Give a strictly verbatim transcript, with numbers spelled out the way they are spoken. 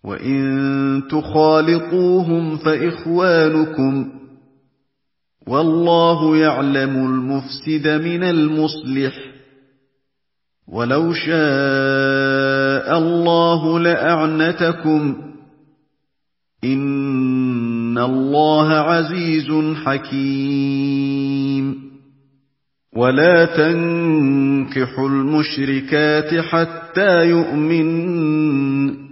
وَإِن تُخَالِطُوهُمْ فَإِخْوَانُكُمْ ۚ وَاللَّهُ يَعْلَمُ الْمُفْسِدَ مِنَ الْمُصْلِحِ ۚ وَلَوْ شَاءَ اللَّهُ لَأَعْنَتَكُمْ ۚ إِنَّ اللَّهَ عَزِيزٌ حَكِيمٌ. وَلَا تَنكِحُوا الْمُشْرِكَاتِ حَتَّىٰ يُؤْمِنَّ ۚ